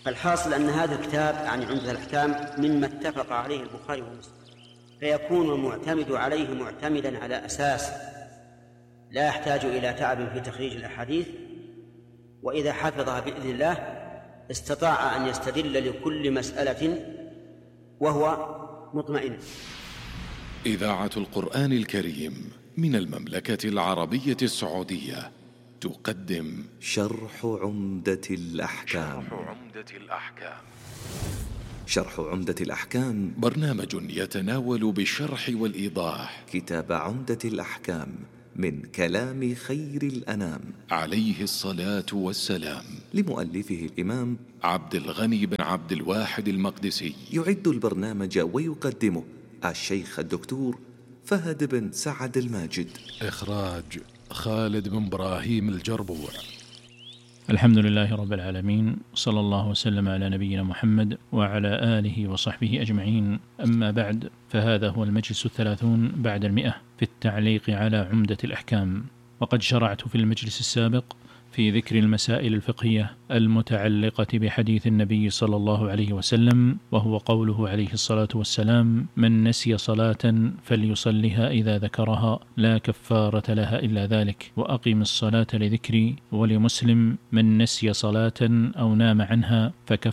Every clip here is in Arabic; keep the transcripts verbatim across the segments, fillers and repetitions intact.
فالحاصل أن هذا الكتاب يعني عمدة الأحكام مما اتفق عليه البخاري ومسلم، فيكون المعتمد عليه معتمدا على أساس لا يحتاج إلى تعب في تخريج الأحاديث، وإذا حفظها بإذن الله استطاع أن يستدل لكل مسألة وهو مطمئن. إذاعة القرآن الكريم من المملكة العربية السعودية تقدم شرح عمدة الأحكام. شرح عمدة الأحكام شرح عمدة الأحكام برنامج يتناول بالشرح والإيضاح كتاب عمدة الأحكام من كلام خير الأنام عليه الصلاة والسلام، لمؤلفه الإمام عبد الغني بن عبد الواحد المقدسي. يعد البرنامج ويقدمه الشيخ الدكتور فهد بن سعد الماجد. إخراج خالد بن إبراهيم الجربوع. الحمد لله رب العالمين، صلى الله وسلم على نبينا محمد وعلى آله وصحبه أجمعين. أما بعد، فهذا هو المجلس الثلاثون بعد المئة في التعليق على عمدة الأحكام. وقد شرعت في المجلس السابق في ذكر المسائل الفقهية المتعلقة بحديث النبي صلى الله عليه وسلم، وهو قوله عليه الصلاة والسلام: من نسي صلاة فليصلها إذا ذكرها لا كفارة لها إلا ذلك، وأقم الصلاة لذكري. ولمسلم: من نسي صلاة أو نام عنها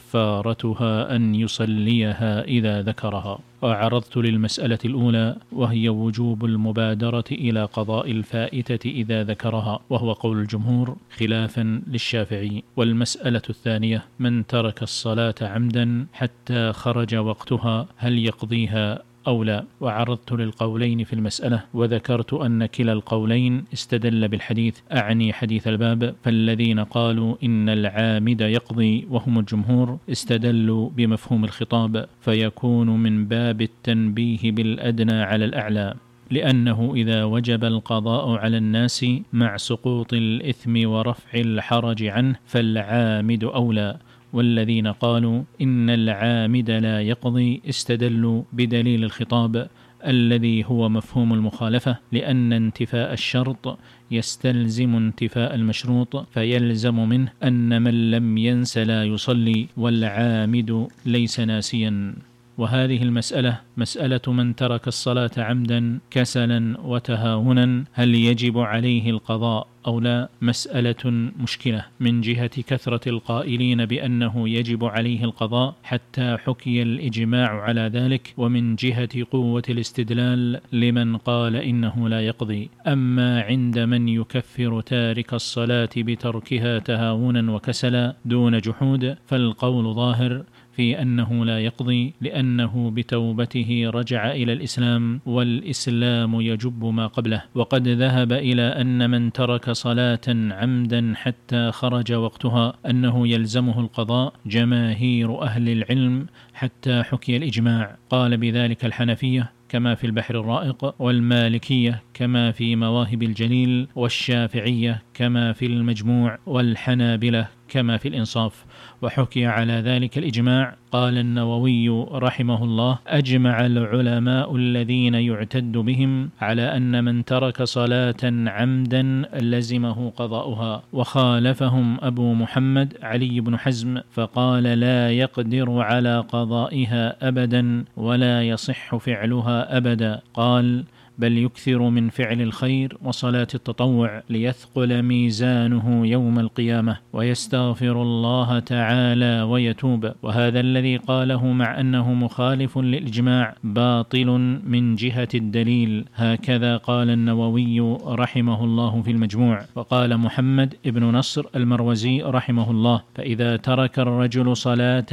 فكفارتها أن يصليها إذا ذكرها. وعرضت للمسألة الأولى، وهي وجوب المبادرة إلى قضاء الفائتة إذا ذكرها، وهو قول الجمهور خلافا للشافعي. والمسألة الثانية: من ترك الصلاة عمدا حتى خرج وقتها هل يقضيها أو لا؟ وعرضت للقولين في المسألة، وذكرت أن كلا القولين استدل بالحديث، أعني حديث الباب. فالذين قالوا إن العامد يقضي وهم الجمهور استدلوا بمفهوم الخطاب، فيكون من باب التنبيه بالأدنى على الأعلى، لأنه إذا وجب القضاء على الناس مع سقوط الإثم ورفع الحرج عنه فالعامد أولى. والذين قالوا إن العامد لا يقضي استدلوا بدليل الخطاب الذي هو مفهوم المخالفة، لأن انتفاء الشرط يستلزم انتفاء المشروط، فيلزم منه أن من لم ينس لا يصلي، والعامد ليس ناسيا. وهذه المسألة مسألة من ترك الصلاة عمدا كسلا وتهاونا هل يجب عليه القضاء أو لا؟ مسألة مشكلة من جهة كثرة القائلين بأنه يجب عليه القضاء حتى حكي الإجماع على ذلك، ومن جهة قوة الاستدلال لمن قال إنه لا يقضي. أما عند من يكفر تارك الصلاة بتركها تهاونا وكسلا دون جحود فالقول ظاهر في أنه لا يقضي، لأنه بتوبته رجع إلى الإسلام، والإسلام يجب ما قبله. وقد ذهب إلى أن من ترك صلاة عمدا حتى خرج وقتها أنه يلزمه القضاء جماهير أهل العلم حتى حكي الإجماع. قال بذلك الحنفية كما في البحر الرائق، والمالكية كما في مواهب الجليل، والشافعية كما في المجموع، والحنابلة كما في الإنصاف. وحكي على ذلك الإجماع. قال النووي رحمه الله: أجمع العلماء الذين يعتد بهم على أن من ترك صلاة عمدا لزمه قضاؤها. وخالفهم أبو محمد علي بن حزم فقال لا يقدر على قضائها أبدا ولا يصح فعلها أبدا. قال: بل يكثر من فعل الخير وصلاة التطوع ليثقل ميزانه يوم القيامة ويستغفر الله تعالى ويتوب. وهذا الذي قاله مع أنه مخالف للإجماع باطل من جهة الدليل. هكذا قال النووي رحمه الله في المجموع. وقال محمد ابن نصر المروزي رحمه الله: فإذا ترك الرجل صلاة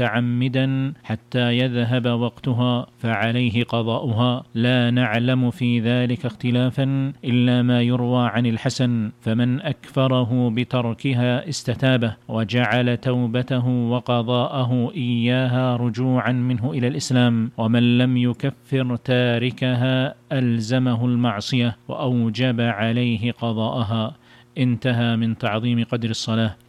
متعمدا حتى يذهب وقتها فعليه قضاؤها، لا نعلم في ذلك اختلافا إلا ما يروى عن الحسن، فمن أكفره بتركها استتابه وجعل توبته وقضاءه إياها رجوعا منه إلى الإسلام، ومن لم يكفر تاركها ألزمه المعصية وأوجب عليه قضاءها. انتهى من تعظيم قدر الصلاة.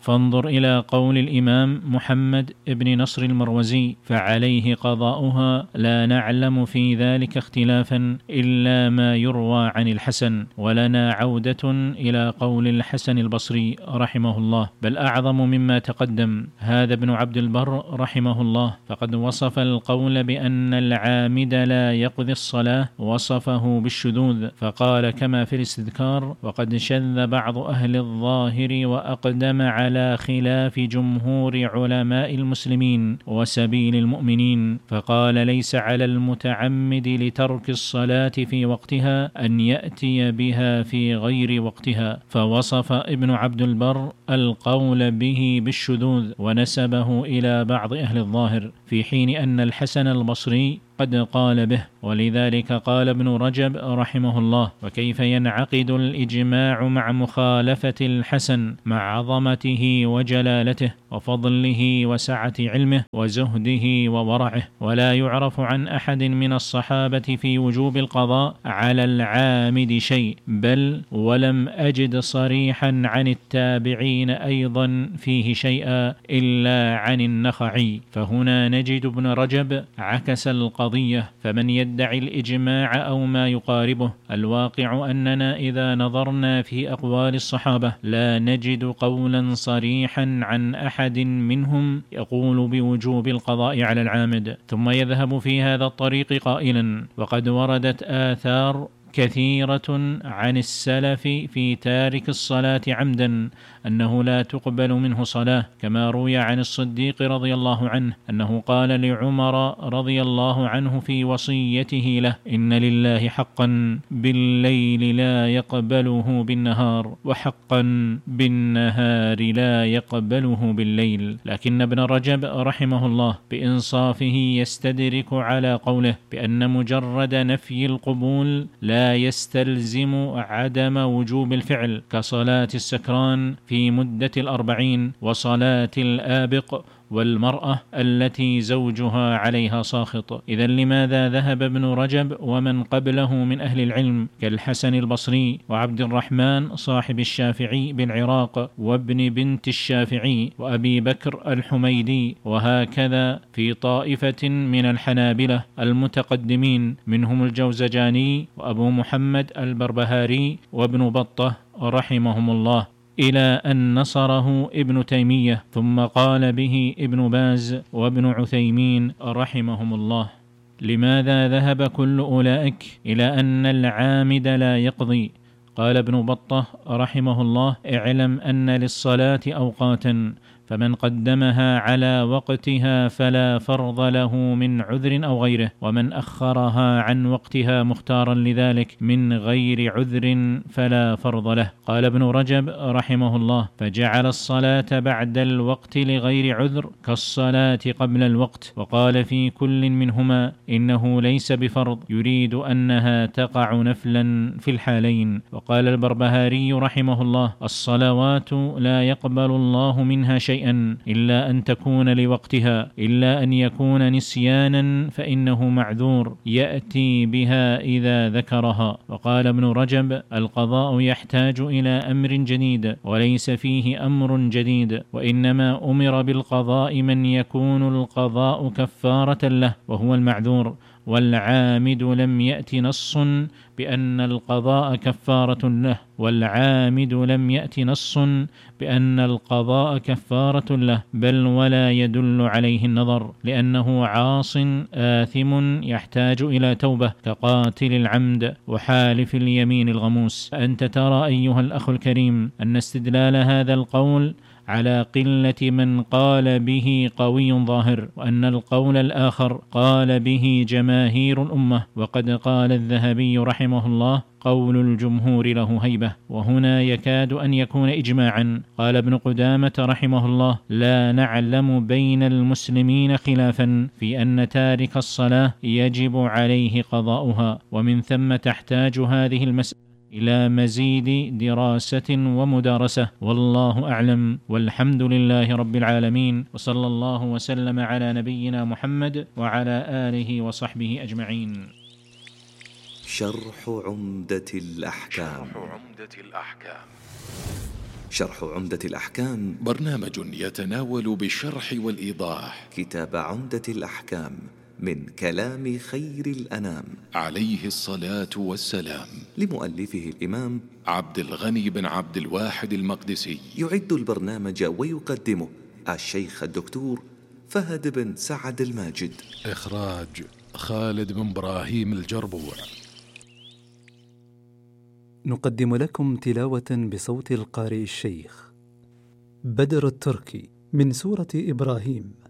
فانظر إلى قول الإمام محمد بن نصر المروزي: فعليه قضاؤها، لا نعلم في ذلك اختلافا إلا ما يروى عن الحسن. ولنا عودة إلى قول الحسن البصري رحمه الله، بل أعظم مما تقدم. هذا ابن عبد البر رحمه الله فقد وصف القول بأن العامد لا يقضي الصلاة وصفه بالشذوذ، فقال كما في الاستذكار: وقد شذ بعض أهل الظاهر وأقدم على خلاف جمهور علماء المسلمين وسبيل المؤمنين، فقال: ليس على المتعمد لترك الصلاة في وقتها أن يأتي بها في غير وقتها. فوصف ابن عبد البر القول به بالشذوذ ونسبه إلى بعض أهل الظاهر، في حين أن الحسن البصري قد قال به. ولذلك قال ابن رجب رحمه الله: وكيف ينعقد الإجماع مع مخالفة الحسن مع عظمته وجلالته وفضله وسعة علمه وزهده وورعه؟ ولا يعرف عن أحد من الصحابة في وجوب القضاء على العامد شيء، بل ولم أجد صريحا عن التابعين أيضا فيه شيئا إلا عن النخعي. فهنا نجد ابن رجب عكس القضاء قضية، فمن يدعي الإجماع أو ما يقاربه، الواقع أننا إذا نظرنا في أقوال الصحابة لا نجد قولا صريحا عن أحد منهم يقول بوجوب القضاء على العامد، ثم يذهب في هذا الطريق قائلا: وقد وردت آثار كثيرة عن السلف في تارك الصلاة عمدا أنه لا تقبل منه صلاة، كما روي عن الصديق رضي الله عنه أنه قال لعمر رضي الله عنه في وصيته له: إن لله حقا بالليل لا يقبله بالنهار، وحقا بالنهار لا يقبله بالليل. لكن ابن رجب رحمه الله بإنصافه يستدرك على قوله بأن مجرد نفي القبول لا يستلزم عدم وجوب الفعل، كصلاة السكران في مدة الأربعين، وصلاة الآبق، والمرأة التي زوجها عليها ساخط. إذا لماذا ذهب ابن رجب ومن قبله من أهل العلم كالحسن البصري وعبد الرحمن صاحب الشافعي بالعراق وابن بنت الشافعي وأبي بكر الحميدي، وهكذا في طائفة من الحنابلة المتقدمين منهم الجوزجاني وأبو محمد البربهاري وابن بطة رحمهم الله، إلى أن نصره ابن تيمية، ثم قال به ابن باز وابن عثيمين رحمهم الله؟ لماذا ذهب كل أولئك إلى أن العامد لا يقضي؟ قال ابن بطة رحمه الله: اعلم أن للصلاة أوقاتا، فمن قدمها على وقتها فلا فرض له من عذر أو غيره، ومن أخرها عن وقتها مختارا لذلك من غير عذر فلا فرض له. قال ابن رجب رحمه الله: فجعل الصلاة بعد الوقت لغير عذر كالصلاة قبل الوقت، وقال في كل منهما إنه ليس بفرض، يريد أنها تقع نفلا في الحالين. وقال البربهاري رحمه الله: الصلوات لا يقبل الله منها شيء إلا أن تكون لوقتها، إلا أن يكون نسيانا فإنه معذور يأتي بها إذا ذكرها. وقال ابن رجب: القضاء يحتاج إلى أمر جديد، وليس فيه أمر جديد، وإنما أمر بالقضاء من يكون القضاء كفارة له وهو المعذور، والعامد لم يأت نص بأن القضاء كفارة له والعامد لم يأت نص بأن القضاء كفارة له، بل ولا يدل عليه النظر، لأنه عاص آثم يحتاج إلى توبة كقاتل العمد وحالف اليمين الغموس. فأنت ترى أيها الأخ الكريم أن استدلال هذا القول على قلة من قال به قوي ظاهر، وأن القول الآخر قال به جماهير الأمة، وقد قال الذهبي رحمه الله: قول الجمهور له هيبة. وهنا يكاد أن يكون إجماعا. قال ابن قدامة رحمه الله: لا نعلم بين المسلمين خلافا في أن تارك الصلاة يجب عليه قضاؤها، ومن ثم تحتاج هذه المسألة إلى مزيد دراسة ومدارسة، والله أعلم، والحمد لله رب العالمين، وصلى الله وسلم على نبينا محمد وعلى آله وصحبه أجمعين. شرح عمدة الأحكام. شرح عمدة الأحكام. شرح عمدة الأحكام برنامج يتناول بالشرح والإيضاح كتاب عمدة الأحكام من كلام خير الأنام عليه الصلاة والسلام لمؤلفه الإمام عبد الغني بن عبد الواحد المقدسي. يعد البرنامج ويقدمه الشيخ الدكتور فهد بن سعد الماجد. إخراج خالد بن إبراهيم الجربوع. نقدم لكم تلاوة بصوت القارئ الشيخ بدر التركي من سورة إبراهيم